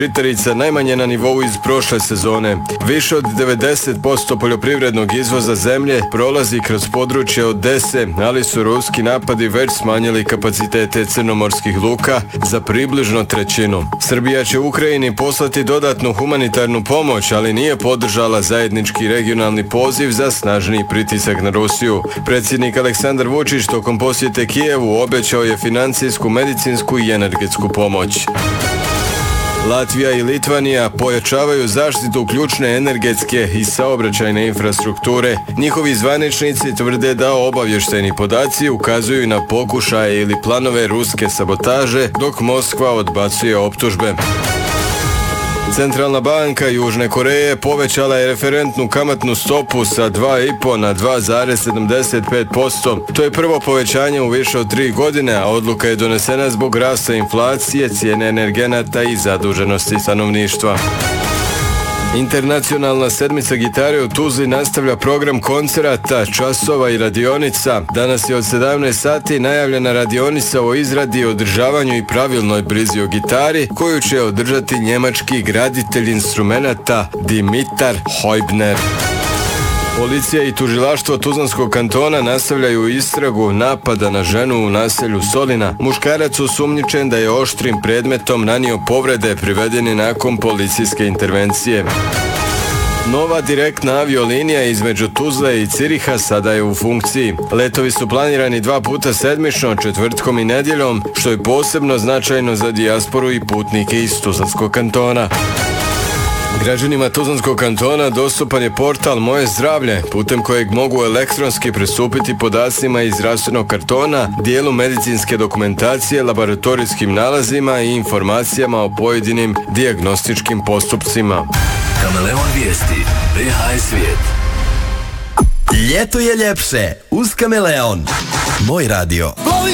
žitarica najmanje na nivou iz prošle sezone. Više od 90% poljoprivrednog izvoza zemlje prolazi kroz područje Odese, ali su ruski napadi već smanjili kapacitete crnomorskih luka za približno trećinu. Srbija će Ukrajini poslati dodatnu humanitarnu pomoć, ali nije podržala zajednički regionalni poziv za snažniji pritisak na Rusiju. Predsjednik Aleksandar Vučić tokom posjete Kijevu obećao je financijsku, medicinsku i energetsku pomoć. Latvija i Litvanija pojačavaju zaštitu ključne energetske i saobraćajne infrastrukture. Njihovi zvaničnici tvrde da obavještajni podaci ukazuju na pokušaje ili planove ruske sabotaže, dok Moskva odbacuje optužbe. Centralna banka Južne Koreje povećala je referentnu kamatnu stopu sa 2,5 na 2,75%. To je prvo povećanje u više od 3 godine, a odluka je donesena zbog rasta inflacije, cijene energenata i zaduženosti stanovništva. Internacionalna sedmica gitare u Tuzli nastavlja program koncerata, časova i radionica. Danas je od 17 sati najavljena radionica o izradi, održavanju i pravilnoj brizi o gitari, koju će održati njemački graditelj instrumenata Dimitar Hojbner. Policija i tužilaštvo Tuzlanskog kantona nastavljaju istragu napada na ženu u naselju Solina. Muškarac osumnjičen da je oštrim predmetom nanio povrede, priveden je nakon policijske intervencije. Nova direktna aviolinija između Tuzle i Ciriha sada je u funkciji. Letovi su planirani 2 puta sedmično, četvrtkom i nedjeljom, što je posebno značajno za dijasporu i putnike iz Tuzlanskog kantona. Građanima Tuzlanskog kantona dostupan je portal Moje zdravlje, putem kojeg mogu elektronski pristupiti podacima iz zdravstvenog kartona, dijelu medicinske dokumentacije, laboratorijskim nalazima i informacijama o pojedinim dijagnostičkim postupcima. Kameleon vijesti, BH svijet. Ljeto je ljepše uz Kameleon. Moj radio.